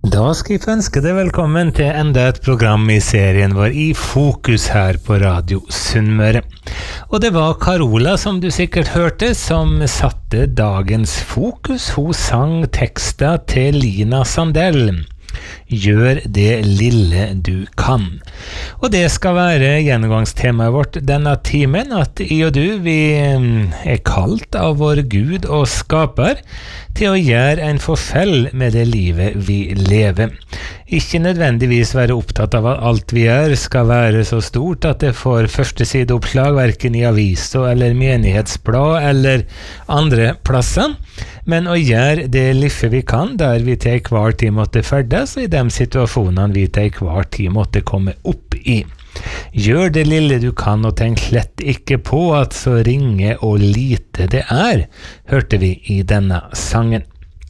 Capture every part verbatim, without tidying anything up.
Da skal jeg ønske deg velkommen til enda et program i serien vår i Fokus her på Radio Sunnmøre. Og det var Carola, som du sikkert hørte, som satte dagens fokus. Hun sang teksta til Lina Sandell. Gjør det lille du kan. Og det skal være gjennomgangstemaet vårt denne timen, at jeg og du, vi er kalt av vår Gud og skaper til å gjøre en forfell med det livet vi lever. Ikke nødvendigvis være opptatt av at alt vi gjør skal være så stort at det får første sideoppslag hverken i aviser eller menighetsblad eller andre plasser, men å gjøre det lille vi kan der vi til hver tid måtte ferdes, og i de situasjonene vi til hver tid måtte komme opp i. Gjør det lille du kan, og tenk slett ikke på at så ringe og lite det er, hørte vi i denne sangen.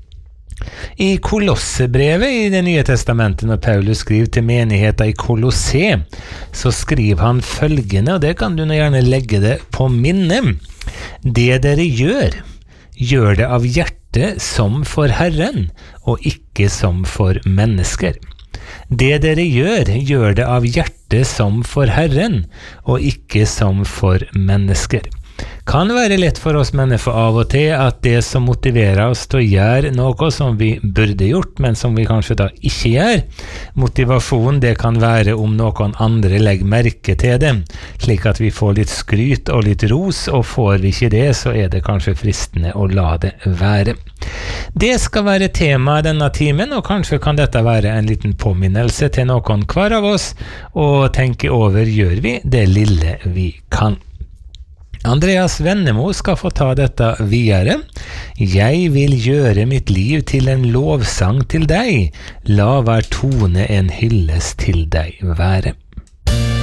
I Kolossebrevet i Det nye testamentet, når Paulus skriver til menigheten i Kolosse, så skriver han følgende, og det kan du nå gjerne legge det på minne. Det dere gjør, gjør det av hjerte som for Herren, og ikke som for mennesker. Det dere gjør, gjør det av hjerte som for Herren, og ikke som for mennesker. Kan være lett for oss mennesker av og til at det som motiverer oss til å gjøre noe som vi burde gjort, men som vi kanskje da ikke gjør, motivasjon det kan være om noen andre legger merke til det, slik at vi får litt skryt og litt ros, og får vi ikke det, så er det kanskje fristende å la det være. Det skal være tema denne timen, og kanskje kan dette være en liten påminnelse til noen hver av oss, og tenke over, gjør vi det lille vi kan. Andreas Vennemo skal få ta dette videre. Jeg vil gjøre mitt liv til en lovsang til deg. La hver tone en hyllest til deg være.